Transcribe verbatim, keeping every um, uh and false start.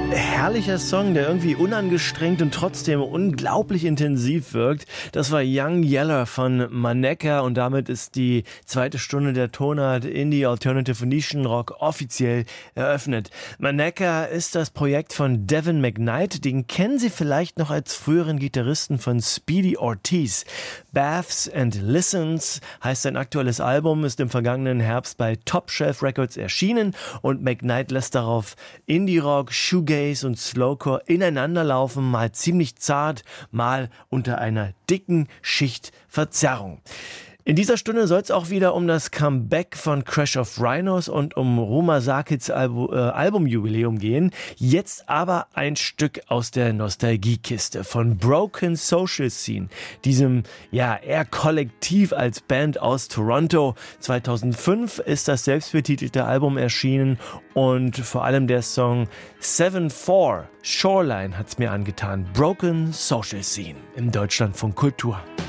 Herrlicher Song, der irgendwie unangestrengt und trotzdem unglaublich intensiv wirkt. Das war Young Yeller von Maneka und damit ist die zweite Stunde der Tonart Indie Alternative Nischen Rock offiziell eröffnet. Maneka ist das Projekt von Devin McKnight, den kennen Sie vielleicht noch als früheren Gitarristen von Speedy Ortiz. Baths and Listens heißt sein aktuelles Album, ist im vergangenen Herbst bei Top Shelf Records erschienen und McKnight lässt darauf Indie-Rock, Shoegaze und Slowcore ineinander laufen, mal ziemlich zart, mal unter einer dicken Schicht Verzerrung. In dieser Stunde soll es auch wieder um das Comeback von Crash of Rhinos und um Roma Sarkics Albu- äh, Albumjubiläum gehen. Jetzt aber ein Stück aus der Nostalgiekiste von Broken Social Scene, diesem ja eher kollektiv als Band aus Toronto. zweitausendfünf ist das selbstbetitelte Album erschienen und vor allem der Song seven four Shoreline hat's mir angetan. Broken Social Scene im Deutschlandfunk Kultur.